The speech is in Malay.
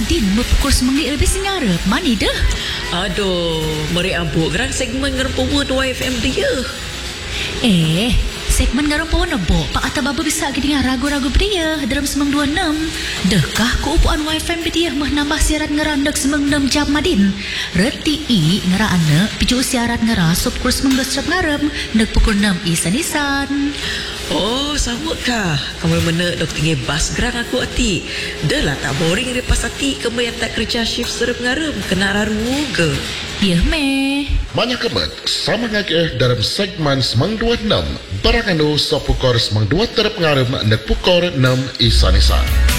Madin pukul 9 lebih singarap. Mani dah? Aduh, mari abuk gerang segmen ngerempuan YFM dia. Segmen garang pun nebok. Pak Atta Baba bisa dengar ragu-ragu dia dalam semang 26. Dekah keupuan YFM dia mah nambah siaran ngerandak semang 6 jam Madin. Reti i ngera anak picu siaran ngera sop pukul semang 12 ngarem nek pukul 6 isan-isan. Oh, sama kah? Kamu mana dok tinggi bas gerang aku hati. Dah lah tak boring lepas hati kamu yang tak kerja shift serap ngarem kena raru ke. Ya meh. Banyak kemet sama ngakeh dalam segmen semang 26. Barakano sop pukul semang 2 terap ngarem nek pukul 6 isan-isan.